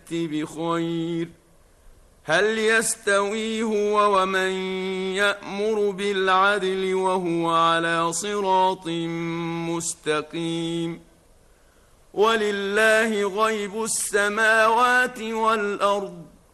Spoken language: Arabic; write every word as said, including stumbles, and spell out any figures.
بخير هل يستوي هو ومن يأمر بالعدل وهو على صراط مستقيم ولله غيب السماوات والأرض